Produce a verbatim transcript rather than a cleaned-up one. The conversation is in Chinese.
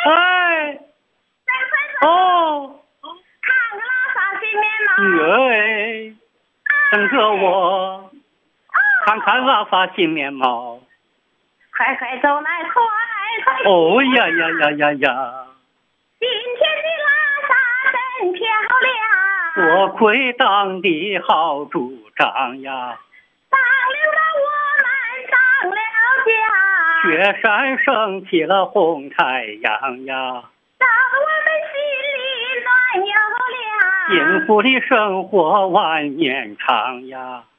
哎，哦， 看个拉萨新面貌。 女儿哎，等着我，看看拉萨新面貌。 快快走来，快快。 哦呀呀呀呀呀！ 今天的拉萨真漂亮。 多亏当地好主张呀。 当了我们当了家。 雪山升起了红太阳呀。 让我们心里暖又凉。 幸福的生活万年长呀。